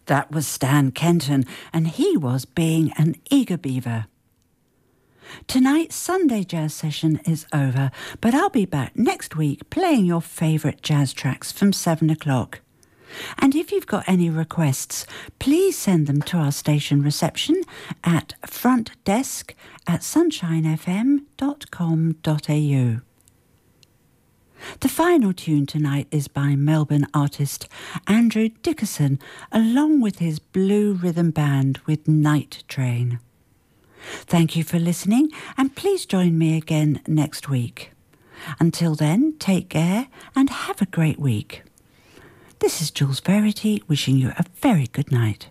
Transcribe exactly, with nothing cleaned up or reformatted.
That was Stan Kenton, and he was Being an Eager Beaver. Tonight's Sunday jazz session is over, but I'll be back next week playing your favourite jazz tracks from seven o'clock. And if you've got any requests, please send them to our station reception at frontdesk at sunshinefm dot com dot a u. The final tune tonight is by Melbourne artist Andrew Dickerson, along with his Blue Rhythm Band with Night Train. Thank you for listening, and please join me again next week. Until then, take care and have a great week. This is Jules Verity wishing you a very good night.